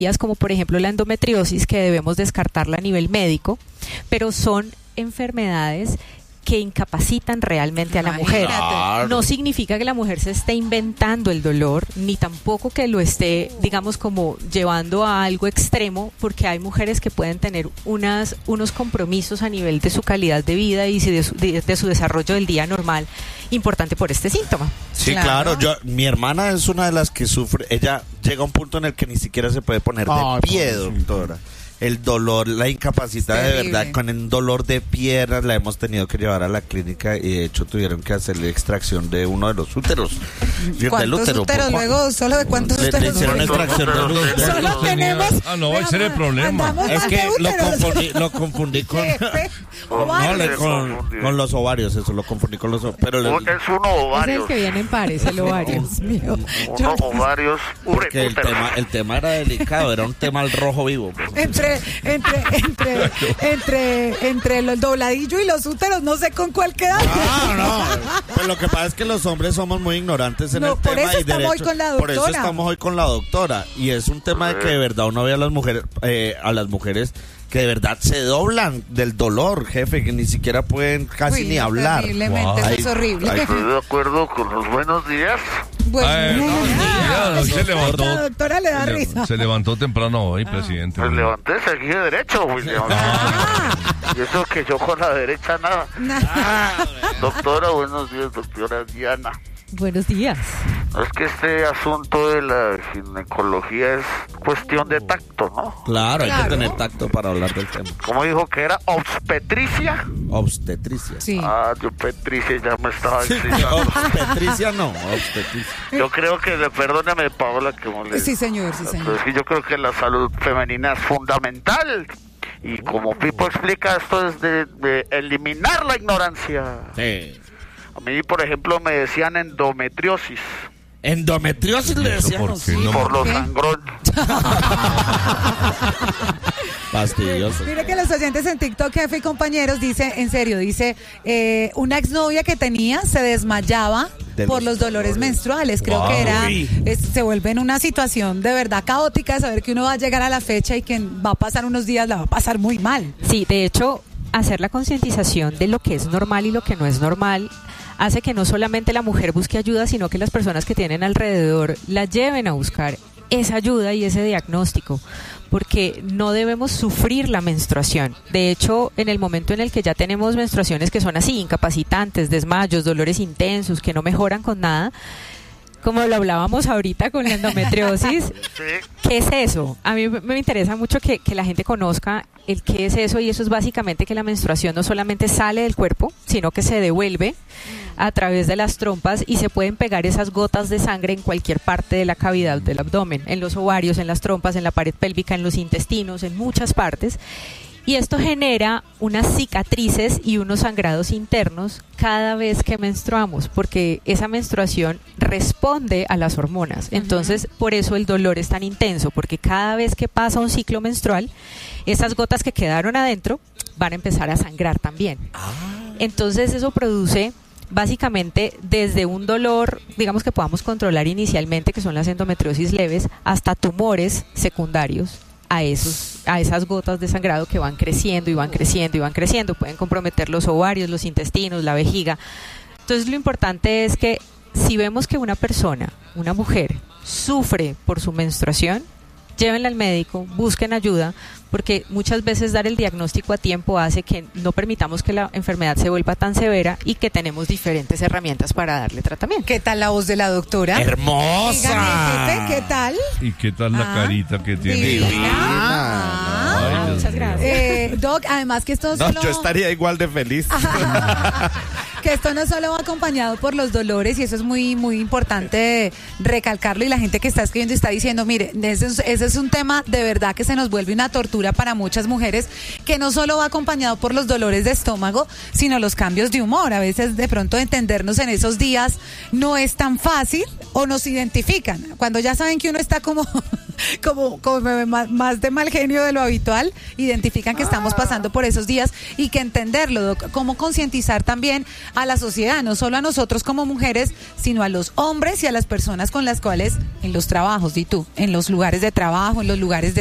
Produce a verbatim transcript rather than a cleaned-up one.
como por ejemplo la endometriosis, que debemos descartarla a nivel médico, pero son enfermedades que incapacitan realmente a la mujer. Claro. No significa que la mujer se esté inventando el dolor, ni tampoco que lo esté, digamos, como llevando a algo extremo, porque hay mujeres que pueden tener unas, unos compromisos a nivel de su calidad de vida y de su, de, de su desarrollo del día normal, importante por este síntoma. Sí, claro. claro. Yo, mi hermana es una de las que sufre. Ella llega a un punto en el que ni siquiera se puede poner de Ay, pie, pobrecita. doctora. El dolor la incapacita de Terrible. verdad, con el dolor de piernas la hemos tenido que llevar a la clínica y de hecho tuvieron que hacerle extracción de uno de los úteros. Del ¿Cuántos útero, úteros? por- Luego, ¿solo de cuántos Le- le úteros? hicieron extracción de los úteros. Solo tenemos... Ah, no, ese era el problema. Andamos Es mal que de lo úteros. confundí, lo confundí con, no, le- con, con los ovarios, eso lo confundí con los ovarios. Pero le- Es uno Es el ovarios. que viene en pares, el ovario. Dios mío. Uno ovarios. porque el útero. tema, el tema era delicado, era un tema al rojo vivo. pues. Entre, entre, entre, entre, entre el dobladillo y los úteros, no sé con cuál quedar. No, no. Pues lo que pasa es que los hombres somos muy ignorantes en No, el por tema. eso y estamos hoy derecho- con la Por eso doctora. estamos hoy con la doctora. Y es un tema de que de verdad uno ve a las mujeres, eh, a las mujeres que de verdad se doblan del dolor, jefe, que ni siquiera pueden casi Uy, ni hablar. Terriblemente, Wow. eso Ay, es horrible. ay, Estoy de acuerdo con los buenos días. Bueno, Ay, no, ya, ya, se levantó. La doctora le da Se- risa. Se levantó temprano hoy, presidente. Pues levanté, seguí de derecho, William. Ah. Y eso que yo con la derecha nada. Doctora, buenos días, doctora Diana. Buenos días. Es que este asunto de la ginecología es cuestión de tacto, ¿no? Claro, hay Claro. que tener tacto para hablar del tema. ¿Cómo dijo que era? ¿Obstetricia? Obstetricia. Sí. Ah, yo Petricia ya me estaba Sí, diciendo. obstetricia no, obstetricia. Yo creo que, perdóneme, Paola, que moleste. Sí, señor, sí, señor. Pero es que yo creo que la salud femenina es fundamental. Y como Pipo explica, esto es de, de eliminar la ignorancia. Sí. A mí, por ejemplo, me decían endometriosis Endometriosis le ¿Eso decían. por qué? sí. No. por los ¿Qué? sangrón. Fastidioso. Mire que los oyentes en TikTok, jefe y compañeros, dice, en serio, dice, eh, una exnovia que tenía se desmayaba De por los los dolores menstruales. Creo Wow. que era, Uy. es- se vuelve en una situación de verdad caótica, de saber que uno va a llegar a la fecha y que va a pasar unos días, la va a pasar muy mal. Sí, de hecho, hacer la concientización de lo que es normal y lo que no es normal hace que no solamente la mujer busque ayuda, sino que las personas que tienen alrededor la lleven a buscar esa ayuda y ese diagnóstico, porque no debemos sufrir la menstruación. De hecho, en el momento en el que ya tenemos menstruaciones que son así, incapacitantes, desmayos, dolores intensos, que no mejoran con nada, como lo hablábamos ahorita con la endometriosis, Sí. ¿qué es eso? A mí me interesa mucho que, que la gente conozca el qué es eso, y eso es básicamente que la menstruación no solamente sale del cuerpo, sino que se devuelve a través de las trompas y se pueden pegar esas gotas de sangre en cualquier parte de la cavidad del abdomen, en los ovarios, en las trompas, en la pared pélvica, en los intestinos, en muchas partes. Y esto genera unas cicatrices y unos sangrados internos cada vez que menstruamos, porque esa menstruación responde a las hormonas. Entonces, por eso el dolor es tan intenso, porque cada vez que pasa un ciclo menstrual, esas gotas que quedaron adentro van a empezar a sangrar también. Entonces, eso produce básicamente desde un dolor, digamos, que podamos controlar inicialmente, que son las endometriosis leves, hasta tumores secundarios a esos a esas gotas de sangrado que van creciendo y van creciendo y van creciendo. Pueden comprometer los ovarios, los intestinos, la vejiga. Entonces, lo importante es que si vemos que una persona, una mujer, sufre por su menstruación, llévenla al médico, busquen ayuda, porque muchas veces dar el diagnóstico a tiempo hace que no permitamos que la enfermedad se vuelva tan severa y que tenemos diferentes herramientas para darle tratamiento. ¿Qué tal la voz de la doctora? ¡Hermosa! Dígame, jefe, ¿qué tal? ¿Y qué tal la Ah, carita que tiene? divina. Ah, Ay, Ah, Dios muchas mío. gracias. Eh, Doc, además que esto No, solo... yo estaría igual de feliz. que esto no solo va acompañado por los dolores, y eso es muy muy importante recalcarlo, y la gente que está escribiendo está diciendo, mire, ese es, ese es un tema de verdad que se nos vuelve una tortura para muchas mujeres, que no solo va acompañado por los dolores de estómago, sino los cambios de humor. A veces de pronto entendernos en esos días no es tan fácil, o nos identifican. Cuando ya saben que uno está como como, como me ven más, más de mal genio de lo habitual, identifican que estamos pasando por esos días y que entenderlo, Doc, cómo concientizar también a la sociedad, no solo a nosotros como mujeres, sino a los hombres y a las personas con las cuales en los trabajos, di tú, en los lugares de trabajo, en los lugares de